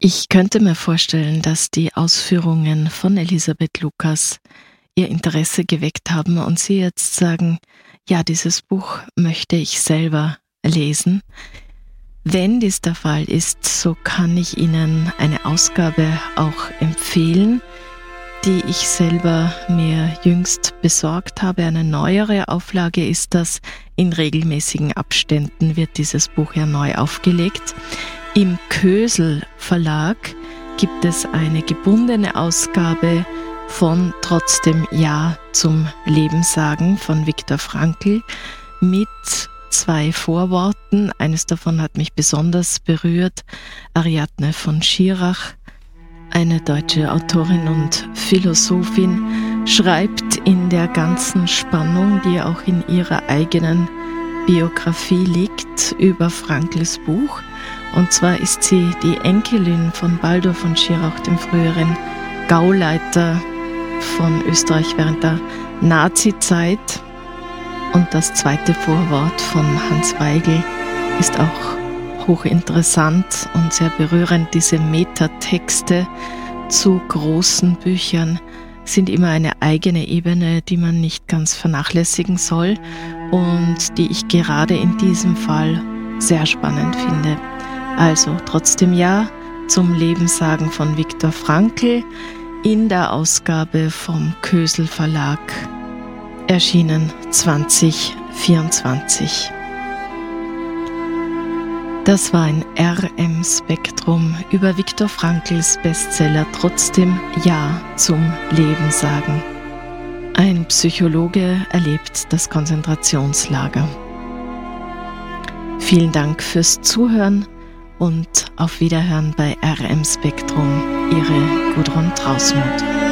Ich könnte mir vorstellen, dass die Ausführungen von Elisabeth Lucas ihr Interesse geweckt haben und Sie jetzt sagen, ja, dieses Buch möchte ich selber lesen. Wenn dies der Fall ist, so kann ich Ihnen eine Ausgabe auch empfehlen, die ich selber mir jüngst besorgt habe. Eine neuere Auflage ist das. In regelmäßigen Abständen wird dieses Buch ja neu aufgelegt. Im Kösel Verlag gibt es eine gebundene Ausgabe von Trotzdem Ja zum Leben sagen von Viktor Frankl mit 2 Vorworten. Eines davon hat mich besonders berührt. Ariadne von Schirach, eine deutsche Autorin und Philosophin, schreibt in der ganzen Spannung, die auch in ihrer eigenen Biografie liegt, über Frankls Buch. Und zwar ist sie die Enkelin von Baldur von Schirach, dem früheren Gauleiter von Österreich während der Nazizeit. Und das zweite Vorwort von Hans Weigel ist auch hochinteressant und sehr berührend. Diese Metatexte zu großen Büchern sind immer eine eigene Ebene, die man nicht ganz vernachlässigen soll und die ich gerade in diesem Fall sehr spannend finde. Also Trotzdem Ja zum Leben sagen von Viktor Frankl in der Ausgabe vom Kösel Verlag, erschienen 2024. Das war ein RM Spektrum über Viktor Frankls Bestseller Trotzdem Ja zum Leben sagen. Ein Psychologe erlebt das Konzentrationslager. Vielen Dank fürs Zuhören und auf Wiederhören bei RM Spektrum. Ihre Gudrun Trausmuth.